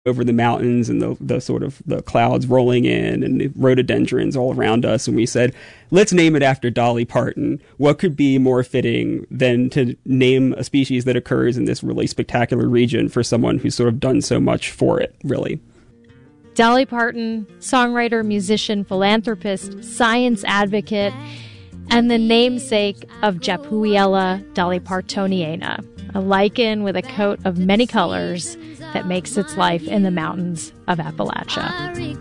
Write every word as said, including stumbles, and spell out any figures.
over the mountains and the, the sort of the clouds rolling in and the rhododendrons all around us. And we said, let's name it after Dolly Parton. What could be more fitting than to name a species that occurs in this really spectacular region for someone who's sort of done so much for it, really. Dolly Parton, songwriter, musician, philanthropist, science advocate, and the namesake of Japuiella dollypartoniana, a lichen with a coat of many colors that makes its life in the mountains of Appalachia.